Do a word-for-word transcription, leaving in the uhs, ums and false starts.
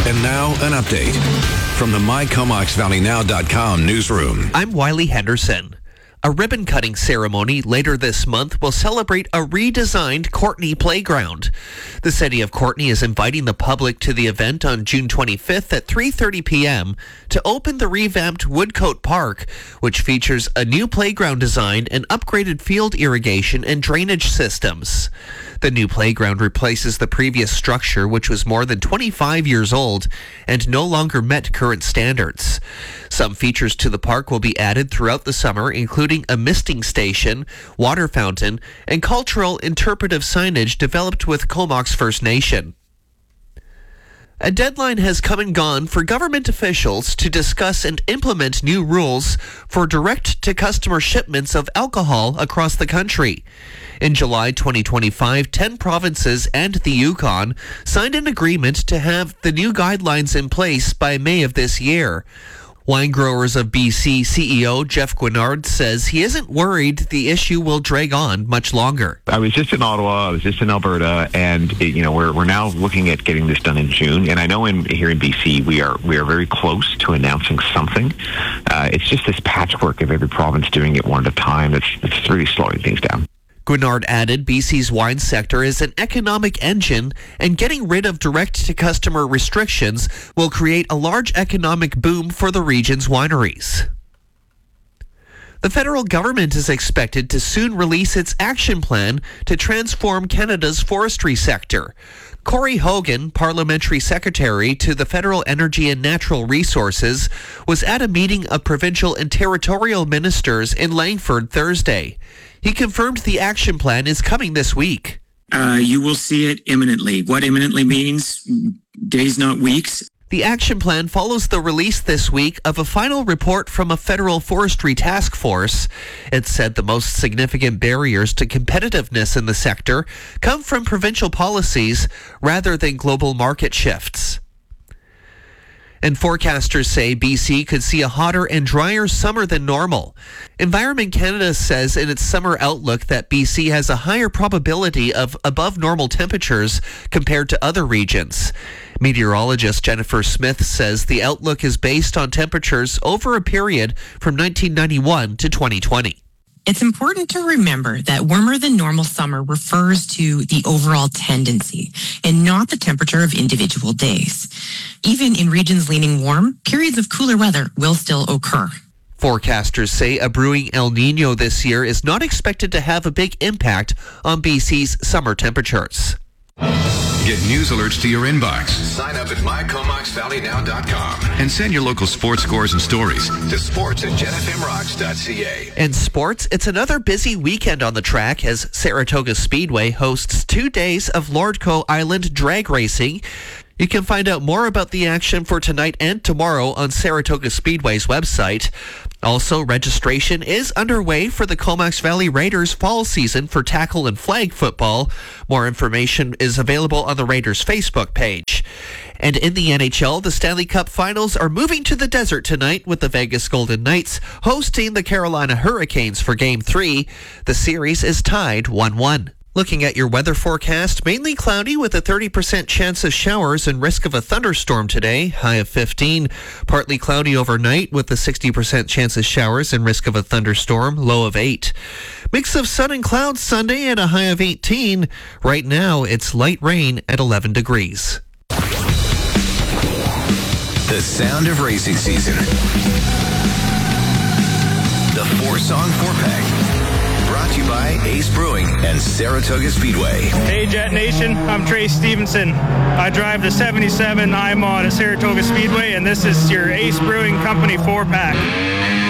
And now, an update from the my comox valley now dot com newsroom. I'm Wiley Henderson. A ribbon-cutting ceremony later this month will celebrate a redesigned Courtenay Playground. The city of Courtenay is inviting the public to the event on June twenty-fifth at three thirty p.m. to open the revamped Woodcote Park, which features a new playground design and upgraded field irrigation and drainage systems. The new playground replaces the previous structure, which was more than twenty-five years old and no longer met current standards. Some features to the park will be added throughout the summer, including a misting station, water fountain, and cultural interpretive signage developed with Comox First Nation. A deadline has come and gone for government officials to discuss and implement new rules for direct-to-customer shipments of alcohol across the country. In July twenty twenty-five, ten provinces and the Yukon signed an agreement to have the new guidelines in place by May of this year. Wine Growers of B C C E O Jeff Guinard says he isn't worried the issue will drag on much longer. I was just in Ottawa, I was just in Alberta, and it, you know we're we're now looking at getting this done in June. And I know in here in B C we are we are very close to announcing something. Uh, it's just this patchwork of every province doing it one at a time. It's it's really slowing things down. Guinard added B C's wine sector is an economic engine, and getting rid of direct-to-customer restrictions will create a large economic boom for the region's wineries. The federal government is expected to soon release its action plan to transform Canada's forestry sector. Corey Hogan, Parliamentary Secretary to the Federal Energy and Natural Resources, was at a meeting of provincial and territorial ministers in Langford Thursday. He confirmed the action plan is coming this week. Uh, you will see it imminently. What imminently means, days, not weeks. The action plan follows the release this week of a final report from a federal forestry task force. It said the most significant barriers to competitiveness in the sector come from provincial policies rather than global market shifts. And forecasters say B C could see a hotter and drier summer than normal. Environment Canada says in its summer outlook that B C has a higher probability of above normal temperatures compared to other regions. Meteorologist Jennifer Smith says the outlook is based on temperatures over a period from nineteen ninety-one to twenty twenty. It's important to remember that warmer than normal summer refers to the overall tendency and not the temperature of individual days. Even in regions leaning warm, periods of cooler weather will still occur. Forecasters say a brewing El Nino this year is not expected to have a big impact on B C's summer temperatures. Get news alerts to your inbox. Sign up at my comox valley now dot com and send your local sports scores and stories to sports at jen f m rocks dot c a. In sports, it's another busy weekend on the track as Saratoga Speedway hosts two days of Lordco Island drag racing. You can find out more about the action for tonight and tomorrow on Saratoga Speedway's website. Also, registration is underway for the Comox Valley Raiders fall season for tackle and flag football. More information is available on the Raiders Facebook page. And in the N H L, the Stanley Cup Finals are moving to the desert tonight with the Vegas Golden Knights hosting the Carolina Hurricanes for Game three. The series is tied one one. Looking at your weather forecast, mainly cloudy with a thirty percent chance of showers and risk of a thunderstorm today, high of fifteen. Partly cloudy overnight with a sixty percent chance of showers and risk of a thunderstorm, low of eight. Mix of sun and clouds Sunday at a high of eighteen. Right now, it's light rain at eleven degrees. The sound of racing season. The four-song four-pack. Brought to you by Ace Brewing and Saratoga Speedway. Hey Jet Nation, I'm Trey Stevenson. I drive the seventy-seven I-Mod at Saratoga Speedway, and this is your Ace Brewing Company four-pack.